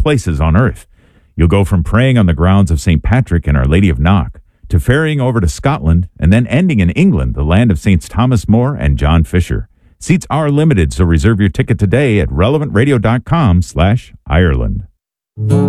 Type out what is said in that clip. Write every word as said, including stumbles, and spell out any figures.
places on earth. You'll go from praying on the grounds of Saint Patrick and Our Lady of Knock to ferrying over to Scotland and then ending in England, the land of Saints Thomas More and John Fisher. Seats are limited, so reserve your ticket today at relevant radio dot com slash Ireland.